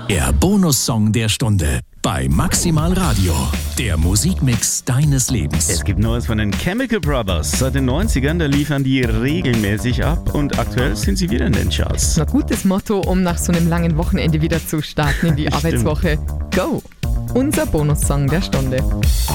Der Bonussong der Stunde bei Maximal Radio. Der Musikmix deines Lebens. Es gibt Neues von den Chemical Brothers. Seit den 90ern, da liefern die regelmäßig ab und aktuell sind sie wieder in den Charts. Na, gutes Motto, um nach so einem langen Wochenende wieder zu starten in die Arbeitswoche. Go! Unser Bonussong der Stunde.